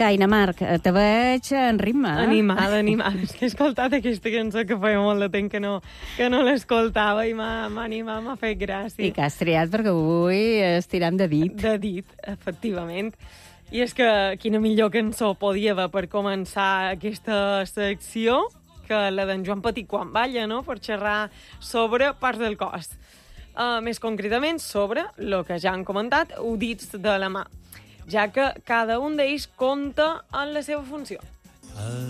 Caina, Marc, te veig en ritme. Animada. És que he escoltat aquesta cançó que feia molt de temps que no l'escoltava i m'ha animat, m'ha fet gràcia. I que has triat perquè avui estirem de dit. De dit, efectivament. I és que quina millor cançó podia haver per començar aquesta secció que la d'en Joan Petit quan balla, no?, per xerrar sobre parts del cos. Més concretament sobre el que ja han comentat, udits de la mà, ja que cada un d'ells compta en la seva funció.